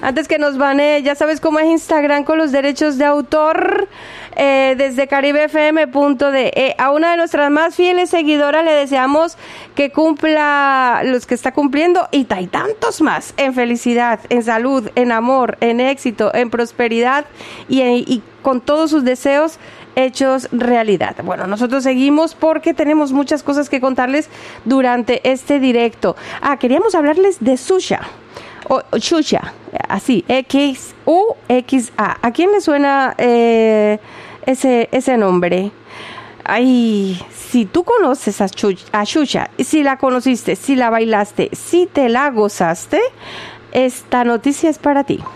Antes que nos banee, ya sabes cómo es Instagram con los derechos de autor. Desde caribefm.de. A una de nuestras más fieles seguidoras le deseamos que cumpla los que está cumpliendo y tantos más, en felicidad, en salud, en amor, en éxito, en prosperidad y con todos sus deseos hechos realidad. Bueno, nosotros seguimos porque tenemos muchas cosas que contarles durante este directo. Queríamos hablarles de Xuxa. O Xuxa, así, Xuxa. ¿A quién le suena ese nombre? Ay, si tú conoces a Xuxa, si la conociste, si la bailaste, si te la gozaste, esta noticia es para ti.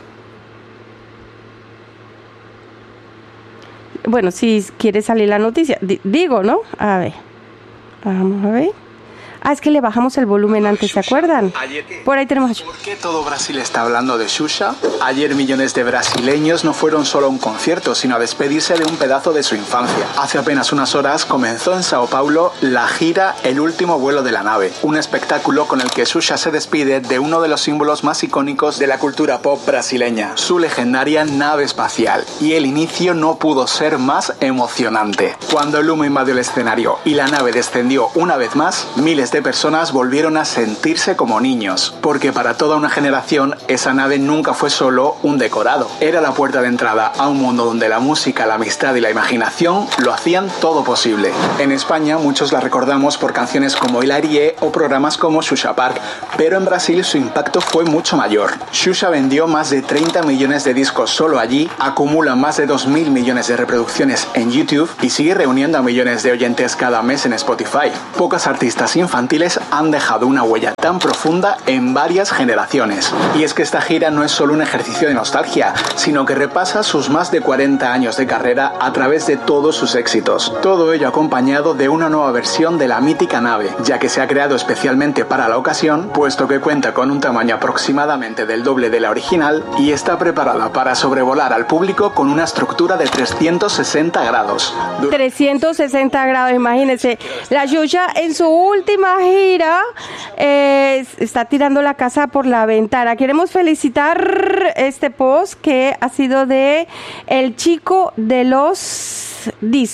Bueno, si quiere salir la noticia, digo, ¿no? A ver, vamos a ver. Es que le bajamos el volumen antes, ¿se acuerdan? Por ahí tenemos a Xuxa. ¿Por qué todo Brasil está hablando de Xuxa? Ayer millones de brasileños no fueron solo a un concierto, sino a despedirse de un pedazo de su infancia. Hace apenas unas horas comenzó en Sao Paulo la gira El último vuelo de la nave, un espectáculo con el que Xuxa se despide de uno de los símbolos más icónicos de la cultura pop brasileña, su legendaria nave espacial. Y el inicio no pudo ser más emocionante. Cuando el humo invadió el escenario y la nave descendió una vez más, miles de personas volvieron a sentirse como niños, porque para toda una generación esa nave nunca fue solo un decorado, era la puerta de entrada a un mundo donde la música, la amistad y la imaginación lo hacían todo posible. En España muchos la recordamos por canciones como Hilarie o programas como Xuxa Park, pero en Brasil su impacto fue mucho mayor. Xuxa vendió más de 30 millones de discos solo allí, acumula más de 2.000 millones de reproducciones en YouTube y sigue reuniendo a millones de oyentes cada mes en Spotify. Pocas artistas infantiles han dejado una huella tan profunda en varias generaciones. Y es que esta gira no es solo un ejercicio de nostalgia, sino que repasa sus más de 40 años de carrera a través de todos sus éxitos. Todo ello acompañado de una nueva versión de la mítica nave, ya que se ha creado especialmente para la ocasión, puesto que cuenta con un tamaño aproximadamente del doble de la original y está preparada para sobrevolar al público con una estructura de 360 grados. 360 grados, imagínense. La Xuxa en su última gira está tirando la casa por la ventana. Queremos felicitar este post que ha sido de el chico de los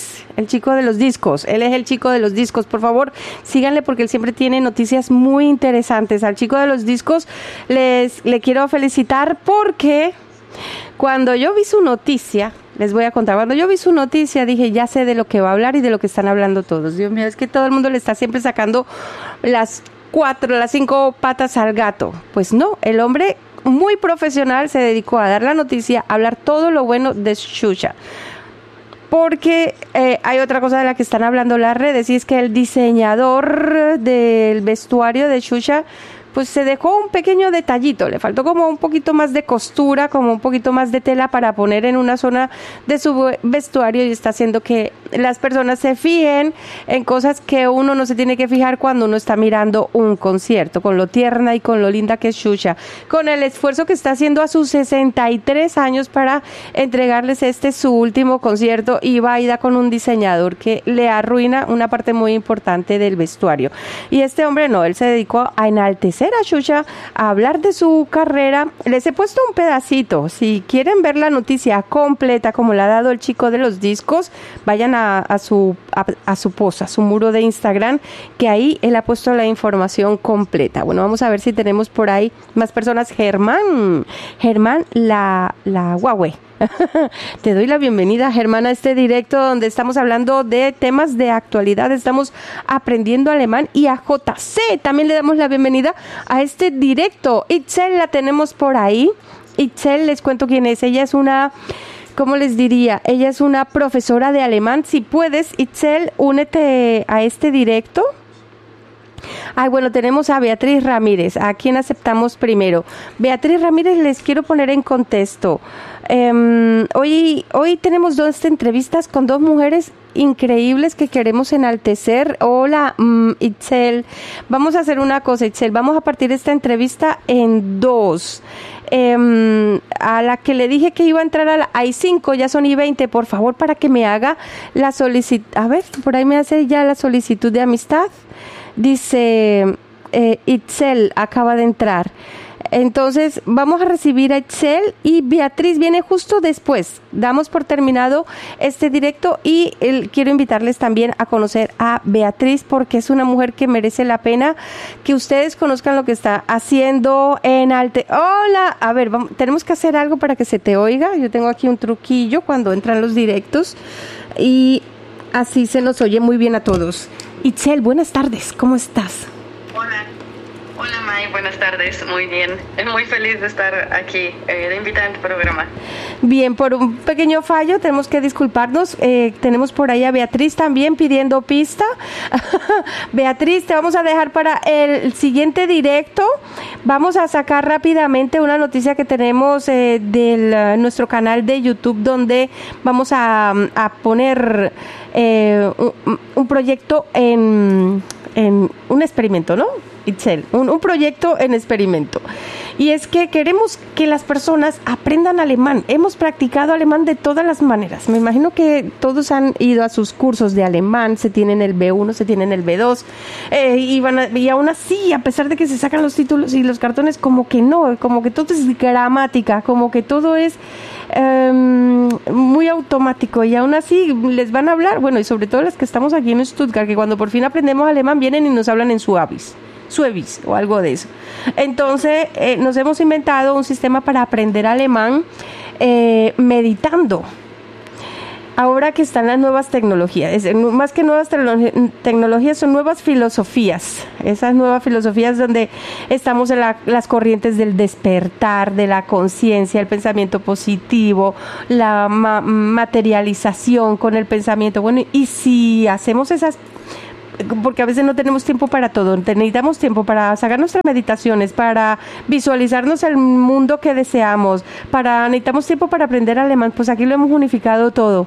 discos. Él es el chico de los discos. Por favor, síganle porque él siempre tiene noticias muy interesantes. Al chico de los discos le quiero felicitar porque cuando yo vi su noticia, les voy a contar, cuando yo vi su noticia dije, ya sé de lo que va a hablar y de lo que están hablando todos. Dios mío, es que todo el mundo le está siempre sacando las 5 patas al gato. Pues no, el hombre muy profesional se dedicó a dar la noticia, a hablar todo lo bueno de Xuxa. Porque hay otra cosa de la que están hablando las redes y es que el diseñador del vestuario de Xuxa pues se dejó un pequeño detallito, le faltó como un poquito más de costura, como un poquito más de tela para poner en una zona de su vestuario y está haciendo que las personas se fijen en cosas que uno no se tiene que fijar cuando uno está mirando un concierto, con lo tierna y con lo linda que es Xuxa, con el esfuerzo que está haciendo a sus 63 años para entregarles su último concierto y va y da con un diseñador que le arruina una parte muy importante del vestuario. Y este hombre no, él se dedicó a enaltecer a Xuxa, a hablar de su carrera. Les he puesto un pedacito, si quieren ver la noticia completa como la ha dado el chico de los discos, vayan a su post, a su muro de Instagram, que ahí él ha puesto la información completa. Bueno, vamos a ver si tenemos por ahí más personas. Germán la Huawei. Te doy la bienvenida, Germán, a este directo donde estamos hablando de temas de actualidad, estamos aprendiendo alemán, y a JC también le damos la bienvenida a este directo. Itzel la tenemos por ahí. Itzel, les cuento quién es. Ella es una, ¿cómo les diría? Ella es una profesora de alemán. Si puedes, Itzel, únete a este directo. Bueno, tenemos a Beatriz Ramírez, a quien aceptamos primero. Beatriz Ramírez, les quiero poner en contexto. Hoy tenemos 2 entrevistas con 2 mujeres increíbles que queremos enaltecer. Hola, Itzel. Vamos a hacer una cosa, Itzel. Vamos a partir esta entrevista en 2. A la que le dije que iba a entrar hay 5, ya son y 20, por favor, para que me haga la solicitud. A ver, por ahí me hace ya la solicitud de amistad. Dice Itzel, acaba de entrar. Entonces, vamos a recibir a Itzel y Beatriz viene justo después. Damos por terminado este directo y quiero invitarles también a conocer a Beatriz porque es una mujer que merece la pena que ustedes conozcan lo que está haciendo en Alte. Hola, a ver, tenemos que hacer algo para que se te oiga. Yo tengo aquí un truquillo cuando entran los directos y así se nos oye muy bien a todos. Itzel, buenas tardes, ¿cómo estás? Hola May, buenas tardes, muy bien, muy feliz de estar aquí, de invitada en tu programa. Bien, por un pequeño fallo tenemos que disculparnos, tenemos por ahí a Beatriz también pidiendo pista. Beatriz, te vamos a dejar para el siguiente directo, vamos a sacar rápidamente una noticia que tenemos de nuestro canal de YouTube donde vamos a poner un proyecto en un experimento, ¿no? Itzel, un proyecto en experimento. Y es que queremos que las personas aprendan alemán. Hemos practicado alemán de todas las maneras. Me imagino que todos han ido a sus cursos de alemán, se tienen el B1, se tienen el B2, y aún así, a pesar de que se sacan los títulos y los cartones, como que no, como que todo es gramática, como que todo es muy automático y aún así les van a hablar, bueno, y sobre todo las que estamos aquí en Stuttgart, que cuando por fin aprendemos alemán vienen y nos hablan en Suevis o algo de eso. Entonces nos hemos inventado un sistema para aprender alemán meditando. Ahora que están las nuevas tecnologías, más que nuevas tecnologías, son nuevas filosofías. Esas nuevas filosofías donde estamos en las corrientes del despertar, de la conciencia, el pensamiento positivo, la materialización con el pensamiento. Bueno, y si hacemos esas, porque a veces no tenemos tiempo para todo, necesitamos tiempo para sacar nuestras meditaciones, para visualizarnos el mundo que deseamos, necesitamos tiempo para aprender alemán, pues aquí lo hemos unificado todo.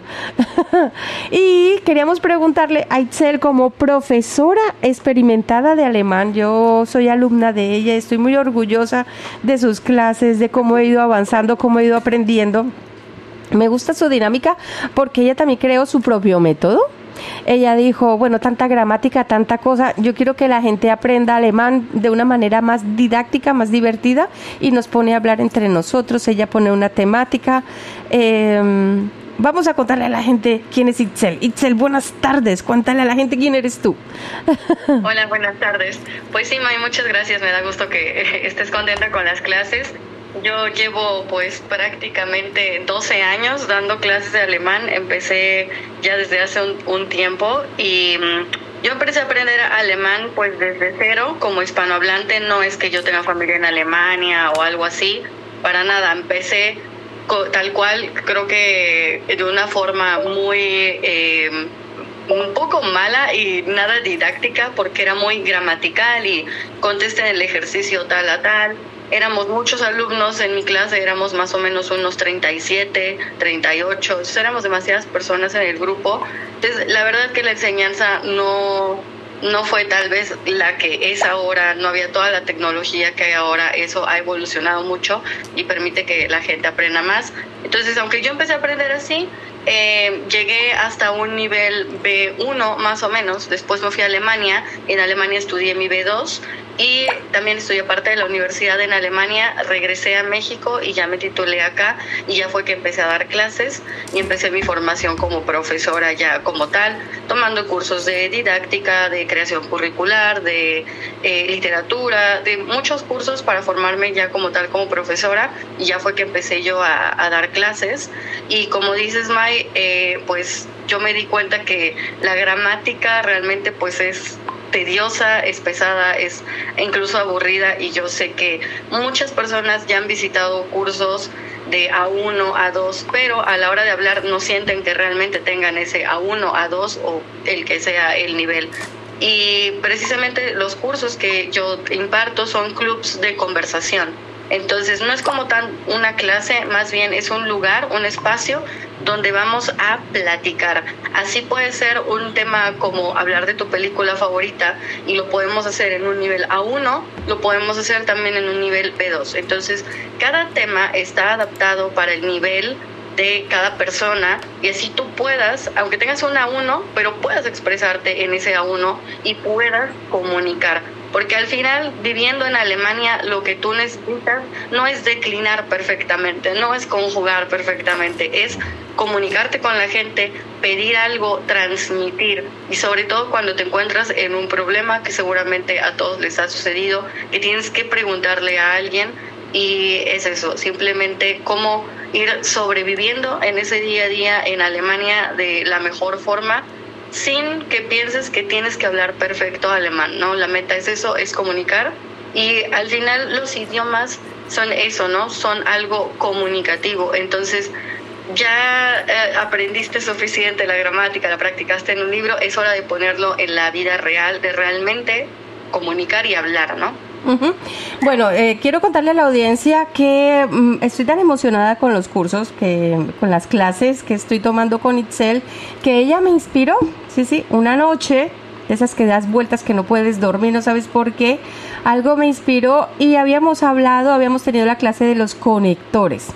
Y queríamos preguntarle a Itzel, como profesora experimentada de alemán, yo soy alumna de ella, estoy muy orgullosa de sus clases, de cómo he ido avanzando, cómo he ido aprendiendo. Me gusta su dinámica porque ella también creó su propio método. Ella dijo, bueno, tanta gramática, tanta cosa, yo quiero que la gente aprenda alemán de una manera más didáctica, más divertida, y nos pone a hablar entre nosotros. Ella pone una temática. Vamos a contarle a la gente quién es Itzel. Itzel, buenas tardes, cuéntale a la gente quién eres tú. Hola, buenas tardes. Pues sí, May, muchas gracias, me da gusto que estés contenta con las clases. Yo llevo pues prácticamente 12 años dando clases de alemán, empecé ya desde hace un tiempo y yo empecé a aprender alemán pues desde cero como hispanohablante. No es que yo tenga familia en Alemania o algo así, para nada, empecé tal cual, creo que de una forma muy un poco mala y nada didáctica, porque era muy gramatical y contesten el ejercicio tal a tal. Éramos muchos alumnos en mi clase, éramos más o menos unos 37, 38, entonces éramos demasiadas personas en el grupo. Entonces, la verdad que la enseñanza no fue tal vez la que es ahora, no había toda la tecnología que hay ahora, eso ha evolucionado mucho y permite que la gente aprenda más. Entonces, aunque yo empecé a aprender así, llegué hasta un nivel B1 más o menos. Después me fui a Alemania, en Alemania estudié mi B2 y también estudié parte de la universidad en Alemania. Regresé a México y ya me titulé acá y ya fue que empecé a dar clases y empecé mi formación como profesora ya como tal, tomando cursos de didáctica, de creación curricular, de literatura, de muchos cursos para formarme ya como tal como profesora, y ya fue que empecé yo a dar clases. Y como dices, May, pues yo me di cuenta que la gramática realmente pues es tediosa, es pesada, es incluso aburrida, y yo sé que muchas personas ya han visitado cursos de A1, A2, pero a la hora de hablar no sienten que realmente tengan ese A1, A2 o el que sea el nivel. Y precisamente los cursos que yo imparto son clubs de conversación. Entonces no es como tan una clase, más bien es un lugar, un espacio donde vamos a platicar. Así puede ser un tema como hablar de tu película favorita, y lo podemos hacer en un nivel A1, lo podemos hacer también en un nivel B2. Entonces cada tema está adaptado para el nivel de cada persona, y así tú puedas, aunque tengas un A1, pero puedas expresarte en ese A1 y puedas comunicar. porque al final, viviendo en Alemania, lo que tú necesitas no es declinar perfectamente, no es conjugar perfectamente, es comunicarte con la gente, pedir algo, transmitir, y sobre todo cuando te encuentras en un problema que seguramente a todos les ha sucedido, que tienes que preguntarle a alguien, y es eso, simplemente cómo ir sobreviviendo en ese día a día en Alemania de la mejor forma, sin que pienses que tienes que hablar perfecto alemán, ¿no? La meta es eso, es comunicar, y al final los idiomas son eso, ¿no? Son algo comunicativo. Entonces, ya aprendiste suficiente la gramática, la practicaste en un libro, es hora de ponerlo en la vida real, de realmente comunicar y hablar, ¿no? Uh-huh. Bueno, quiero contarle a la audiencia que estoy tan emocionada con los cursos, con las clases que estoy tomando con Itzel, que ella me inspiró, sí, una noche, de esas que das vueltas que no puedes dormir, no sabes por qué, algo me inspiró y habíamos tenido la clase de los conectores.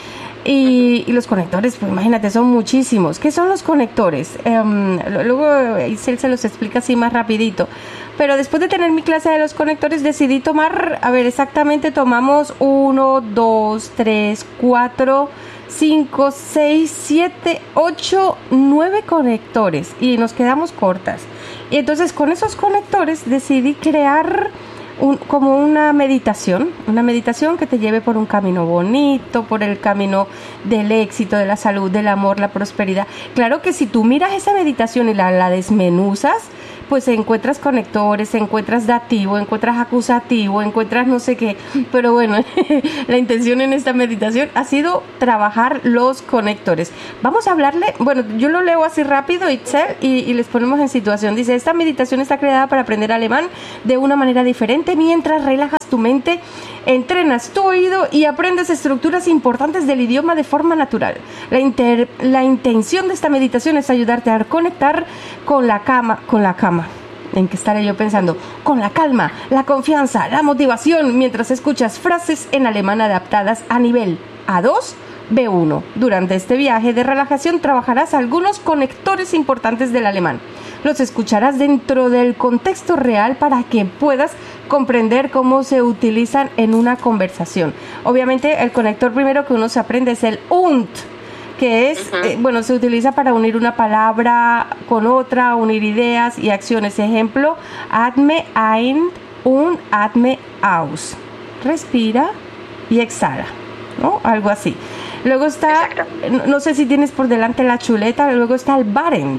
Y los conectores, pues imagínate, son muchísimos. ¿Qué son los conectores? Luego Isel se los explica así más rapidito. Pero después de tener mi clase de los conectores decidí tomar, exactamente tomamos 1, 2, 3, 4, 5, 6, 7, 8, 9 conectores y nos quedamos cortas. Y entonces con esos conectores decidí crear como una meditación que te lleve por un camino bonito, por el camino del éxito, de la salud, del amor, la prosperidad. Claro que si tú miras esa meditación y la desmenuzas, pues encuentras conectores, encuentras dativo, encuentras acusativo, encuentras no sé qué, pero bueno, la intención en esta meditación ha sido trabajar los conectores. Vamos a hablarle, bueno, yo lo leo así rápido, Itzel, y les ponemos en situación. Dice, esta meditación está creada para aprender alemán de una manera diferente mientras relajas tu mente, entrenas tu oído y aprendes estructuras importantes del idioma de forma natural. La intención de esta meditación es ayudarte a conectar con la cama. ¿En qué estaré yo pensando? Con la calma, la confianza, la motivación, mientras escuchas frases en alemán adaptadas a nivel A2, B1. Durante este viaje de relajación trabajarás algunos conectores importantes del alemán. Los escucharás dentro del contexto real para que puedas comprender cómo se utilizan en una conversación. Obviamente el conector primero que uno se aprende es el und, que es, se utiliza para unir una palabra con otra, unir ideas y acciones. Ejemplo, atme ein und atme aus. Respira y exhala, ¿no? Algo así. Luego está, no sé si tienes por delante la chuleta, luego está el Barent.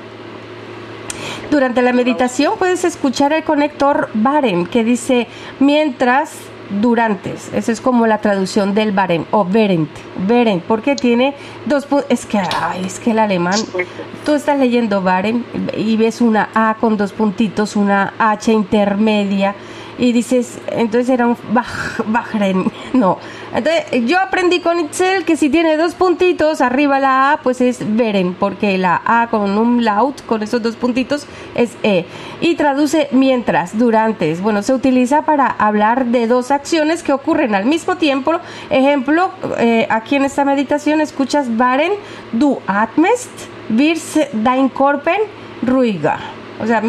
Durante la meditación puedes escuchar el conector Barent que dice mientras, durante. Esa es como la traducción del Barent o Berent, porque tiene dos puntos. Es que el alemán, tú estás leyendo Barent y ves una A con 2 puntitos, una H intermedia y dices, entonces era un Bajren, no. Entonces yo aprendí con Itzel que si tiene 2 puntitos arriba la A, pues es Beren, porque la A con un laut, con esos 2 puntitos, es E. Y traduce mientras, durante. Bueno, se utiliza para hablar de 2 acciones que ocurren al mismo tiempo. Ejemplo, aquí en esta meditación escuchas Baren, du atmest, wirst dein Körper ruhiger. O sea,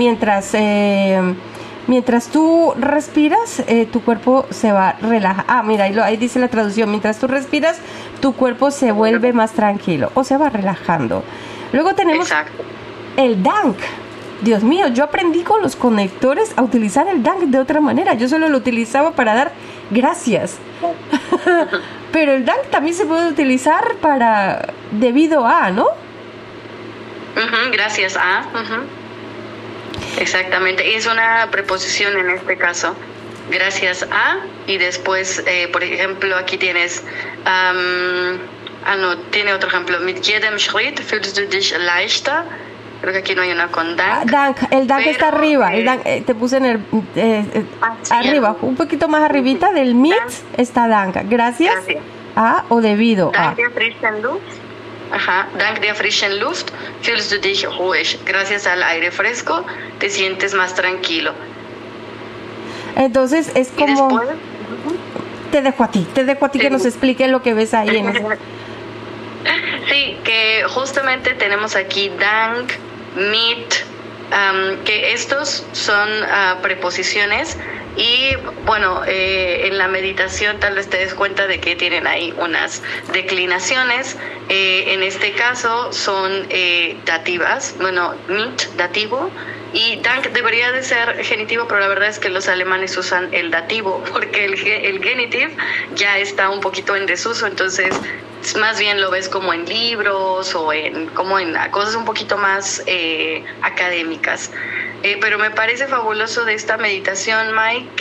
mientras tú respiras, tu cuerpo se va a relajar. Mira, ahí dice la traducción. Mientras tú respiras, tu cuerpo se vuelve más tranquilo o se va relajando. Luego tenemos el Dank. Dios mío, yo aprendí con los conectores a utilizar el Dank de otra manera. Yo solo lo utilizaba para dar gracias. Pero el Dank también se puede utilizar para debido a, ¿no? Gracias a. Exactamente, y es una preposición en este caso, gracias a, y después, por ejemplo, aquí tienes, tiene otro ejemplo, mit jedem Schritt fühlst du dich leichter. Creo que aquí no hay una con Dank. El Dank está arriba, el Dank, te puse en el, arriba, un poquito más arribita del mit está Dank, gracias a o debido a. Dank der frischen Luft fühlst du dich ruhig. Gracias al aire fresco te sientes más tranquilo. Entonces es como... Después, te dejo a ti que nos explique lo que ves ahí en eso. Sí, que justamente tenemos aquí Dank, mit, que estos son preposiciones. Y bueno, en la meditación tal vez te des cuenta de que tienen ahí unas declinaciones. En este caso son dativas. Bueno, mit, dativo. Y dank debería de ser genitivo, pero la verdad es que los alemanes usan el dativo porque el genitive ya está un poquito en desuso, entonces más bien lo ves como en libros o como en cosas un poquito más académicas. Pero me parece fabuloso de esta meditación, Mike,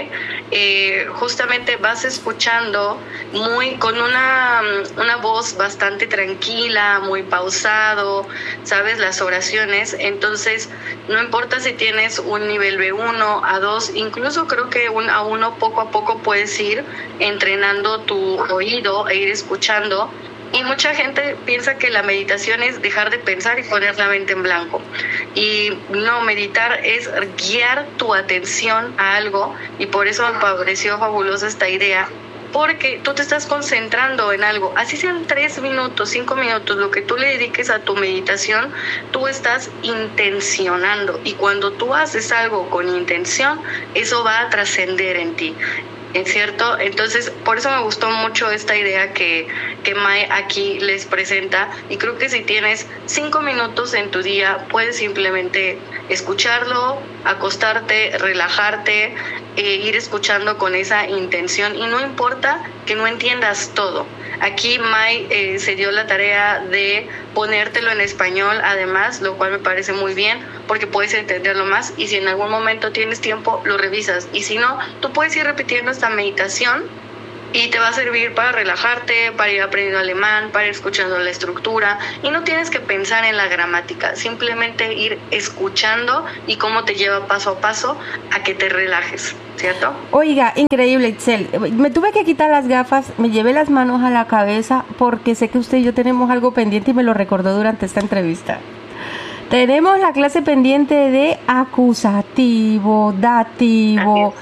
que justamente vas escuchando con una voz bastante tranquila, muy pausado, ¿sabes? Las oraciones. Entonces, no importa si tienes un nivel B1, A2, incluso creo que un A1 poco a poco puedes ir entrenando tu oído e ir escuchando. Y mucha gente piensa que la meditación es dejar de pensar y poner la mente en blanco. Y no, meditar es guiar tu atención a algo, y por eso me pareció fabulosa esta idea, porque tú te estás concentrando en algo, así sean 3 minutos, 5 minutos, lo que tú le dediques a tu meditación, tú estás intencionando, y cuando tú haces algo con intención, eso va a trascender en ti. ¿Es cierto? Entonces, por eso me gustó mucho esta idea que Mai aquí les presenta, y creo que si tienes 5 minutos en tu día, puedes simplemente escucharlo, acostarte, relajarte, ir escuchando con esa intención, y no importa que no entiendas todo. Aquí Mai se dio la tarea de ponértelo en español, además, lo cual me parece muy bien, porque puedes entenderlo más, y si en algún momento tienes tiempo, lo revisas, y si no, tú puedes ir repitiendo esta meditación y te va a servir para relajarte, para ir aprendiendo alemán, para ir escuchando la estructura, y no tienes que pensar en la gramática, simplemente ir escuchando y cómo te lleva paso a paso a que te relajes, ¿cierto? Oiga, increíble, Itzel. Me tuve que quitar las gafas, me llevé las manos a la cabeza porque sé que usted y yo tenemos algo pendiente y me lo recordó durante esta entrevista. Tenemos la clase pendiente de acusativo, dativo,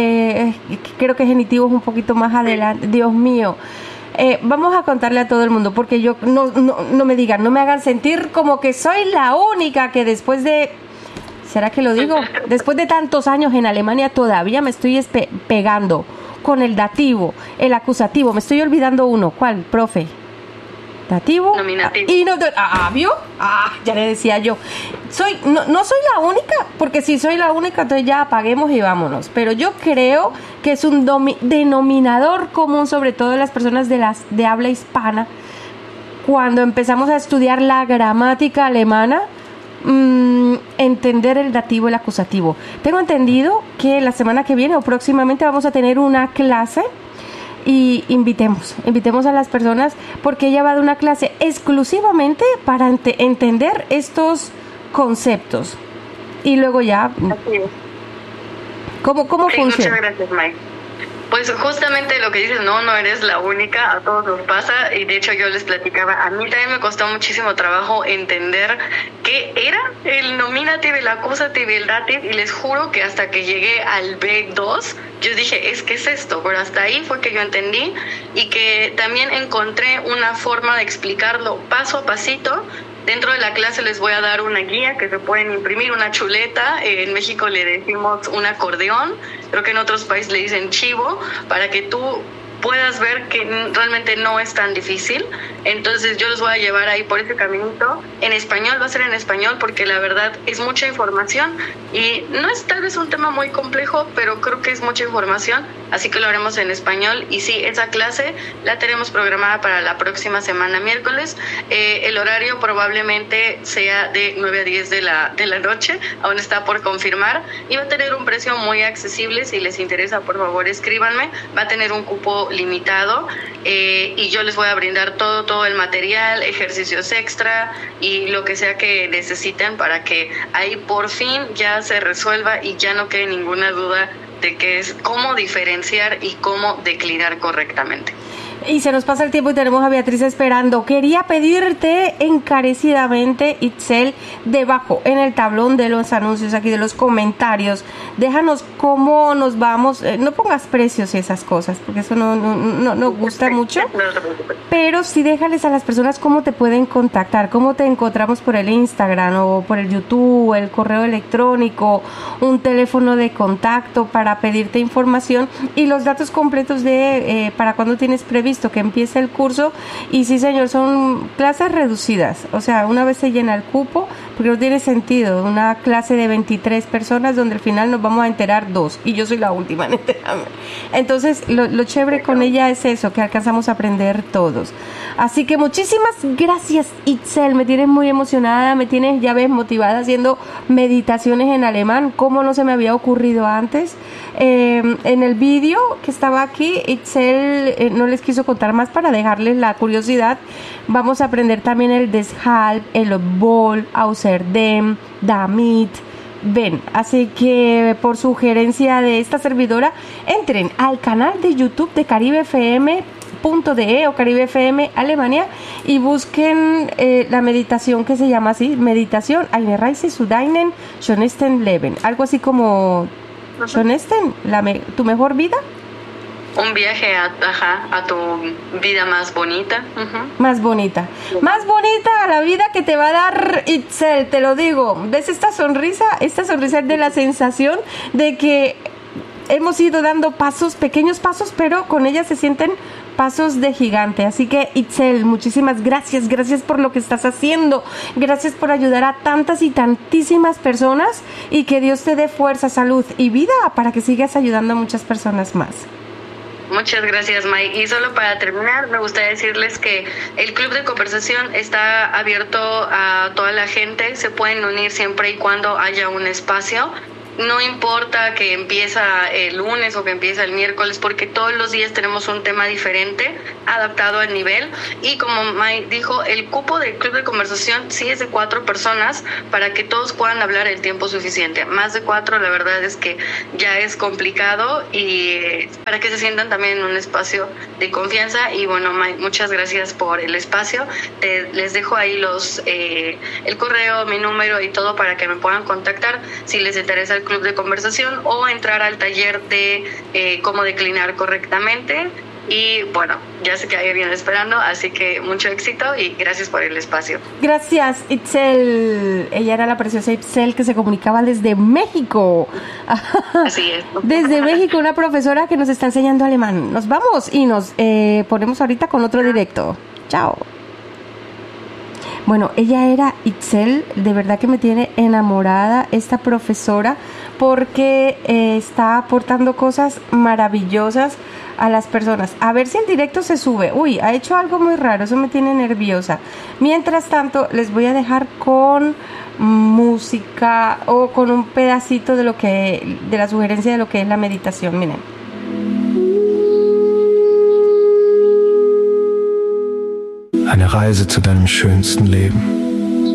creo que genitivo es un poquito más adelante. Dios mío, vamos a contarle a todo el mundo, porque yo no me digan, no me hagan sentir como que soy la única que después de, ¿será que lo digo? Después de tantos años en Alemania todavía me estoy pegando con el dativo, el acusativo. Me estoy olvidando uno. ¿Cuál, profe? Dativo. Nominativo. Y no, ¿vio? Ya le decía yo. No soy la única, porque si soy la única, entonces ya apaguemos y vámonos. Pero yo creo que es un denominador común, sobre todo en las personas de habla hispana, cuando empezamos a estudiar la gramática alemana, entender el dativo y el acusativo. Tengo entendido que la semana que viene o próximamente vamos a tener una clase, y invitemos a las personas, porque ella va a dar una clase exclusivamente para entender estos conceptos, y luego ya ¿cómo funciona? Muchas gracias, Mike. Pues justamente lo que dices, no eres la única, a todos nos pasa, y de hecho yo les platicaba, a mí también me costó muchísimo trabajo entender qué era el nominative, el accusative y el dative, y les juro que hasta que llegué al B2, yo dije, ¿qué es esto? Pero hasta ahí fue que yo entendí, y que también encontré una forma de explicarlo paso a pasito. Dentro de la clase les voy a dar una guía que se pueden imprimir, una chuleta. En México le decimos un acordeón, creo que en otros países le dicen chivo, para que tú puedas ver que realmente no es tan difícil. Entonces yo los voy a llevar ahí por ese caminito. En español, va a ser en español, porque la verdad es mucha información y no es tal vez un tema muy complejo, pero creo que es mucha información, así que lo haremos en español. Y sí, esa clase la tenemos programada para la próxima semana, miércoles. El horario probablemente sea de 9 a 10 de la noche, aún está por confirmar, y va a tener un precio muy accesible. Si les interesa, por favor escríbanme. Va a tener un cupo limitado, y yo les voy a brindar todo el material, ejercicios extra y lo que sea que necesiten, para que ahí por fin ya se resuelva y ya no quede ninguna duda de qué es, cómo diferenciar y cómo declinar correctamente. Y se nos pasa el tiempo y tenemos a Beatriz esperando. Quería pedirte encarecidamente, Itzel, debajo en el tablón de los anuncios, aquí de los comentarios, déjanos cómo nos vamos. No pongas precios y esas cosas, porque eso no gusta mucho. Pero sí déjales a las personas cómo te pueden contactar, cómo te encontramos por el Instagram o por el YouTube, el correo electrónico, un teléfono de contacto para pedirte información y los datos completos de para cuando tienes previsto que empiece el curso. Y sí, señor, son clases reducidas, o sea, una vez se llena el cupo, porque no tiene sentido una clase de 23 personas donde al final nos vamos a enterar 2 y yo soy la última en enterarme. Entonces lo chévere con ella es eso, que alcanzamos a aprender todos. Así que muchísimas gracias, Itzel, me tienes muy emocionada, me tienes, ya ves, motivada haciendo meditaciones en alemán, como no se me había ocurrido antes. En el vídeo que estaba aquí, Itzel no les quiso contar más para dejarles la curiosidad. Vamos a aprender también el Deshalb, el Obwohl, Außerdem, Damit. Ven, así que por sugerencia de esta servidora, entren al canal de YouTube de caribefm.de o Caribe FM Alemania y busquen la meditación que se llama así, meditación Eine Reise zu deinem schönsten Leben, algo así como schönsten, tu mejor vida. Un viaje a tu vida más bonita. Más bonita. Más bonita a la vida que te va a dar Itzel, te lo digo. ¿Ves esta sonrisa? Esta sonrisa es de la sensación de que hemos ido dando pasos, pequeños pasos, pero con ella se sienten pasos de gigante. Así que, Itzel, muchísimas gracias. Gracias por lo que estás haciendo. Gracias por ayudar a tantas y tantísimas personas y que Dios te dé fuerza, salud y vida para que sigas ayudando a muchas personas más. Muchas gracias, Mike. Y solo para terminar, me gustaría decirles que el club de conversación está abierto a toda la gente. Se pueden unir siempre y cuando haya un espacio. No importa que empieza el lunes o que empieza el miércoles, porque todos los días tenemos un tema diferente, adaptado al nivel. Y como Mike dijo, el cupo del club de conversación sí es de 4 personas para que todos puedan hablar el tiempo suficiente. Más de 4, la verdad es que ya es complicado, y para que se sientan también en un espacio de confianza. Y bueno, Mike, muchas gracias por el espacio. Les dejo ahí el correo, mi número y todo para que me puedan contactar si les interesa el club de conversación o entrar al taller de cómo declinar correctamente. Y bueno, ya sé que ahí vienen esperando, así que mucho éxito y gracias por el espacio. Gracias, Itzel. Ella era la preciosa Itzel que se comunicaba desde México. Así es. Desde México, una profesora que nos está enseñando alemán. Nos vamos y nos ponemos ahorita con otro directo. Chao. Bueno, ella era Itzel, de verdad que me tiene enamorada esta profesora porque está aportando cosas maravillosas a las personas. A ver si el directo se sube. Uy, ha hecho algo muy raro, eso me tiene nerviosa. Mientras tanto, les voy a dejar con música o con un pedacito de la sugerencia de lo que es la meditación. Miren. Eine Reise zu deinem schönsten Leben.